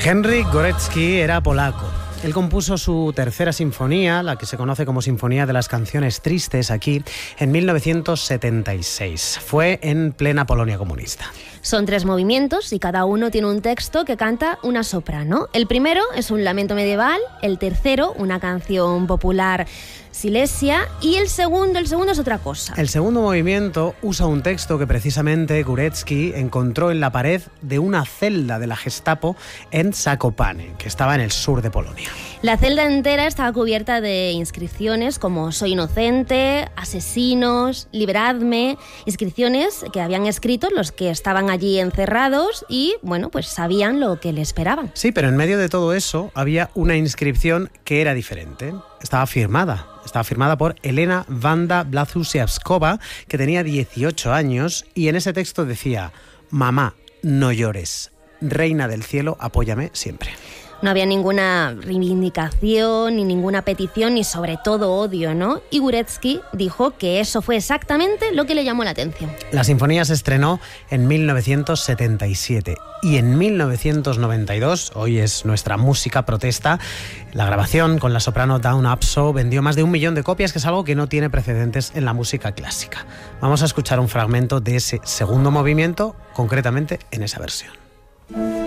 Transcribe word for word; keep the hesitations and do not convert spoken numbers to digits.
Henryk Górecki era polaco. Él compuso su tercera sinfonía, la que se conoce como Sinfonía de las Canciones Tristes, aquí, en mil novecientos setenta y seis. Fue en plena Polonia comunista. Son tres movimientos y cada uno tiene un texto que canta una soprano. El primero es un lamento medieval, el tercero una canción popular silesia y el segundo, el segundo es otra cosa. El segundo movimiento usa un texto que precisamente Górecki encontró en la pared de una celda de la Gestapo en Zakopane, que estaba en el sur de Polonia. La celda entera estaba cubierta de inscripciones como soy inocente, asesinos, liberadme, inscripciones que habían escrito los que estaban allí encerrados y, bueno, pues sabían lo que le esperaban. Sí, pero en medio de todo eso había una inscripción que era diferente. Estaba firmada. Estaba firmada por Elena Wanda Błaszczykowska, que tenía dieciocho años, y en ese texto decía: mamá, no llores, reina del cielo, apóyame siempre. No había ninguna reivindicación, ni ninguna petición, ni sobre todo odio, ¿no? Y Górecki dijo que eso fue exactamente lo que le llamó la atención. La sinfonía se estrenó en mil novecientos setenta y siete y en mil novecientos noventa y dos, hoy es nuestra música protesta, la grabación con la soprano Dawn Abso vendió más de un millón de copias, que es algo que no tiene precedentes en la música clásica. Vamos a escuchar un fragmento de ese segundo movimiento, concretamente en esa versión.